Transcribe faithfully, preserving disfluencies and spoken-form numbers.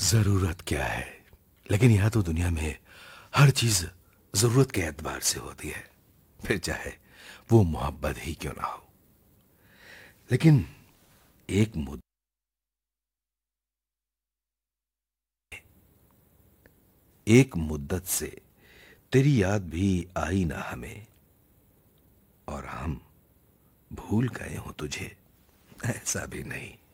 जरूरत क्या है, लेकिन यहां तो दुनिया में हर चीज जरूरत के एतबार से होती है, फिर चाहे वो मोहब्बत ही क्यों ना हो। लेकिन एक मुद्दा, एक मुद्दत से तेरी याद भी आई ना हमें, और हम भूल गए हो तुझे, ऐसा भी नहीं।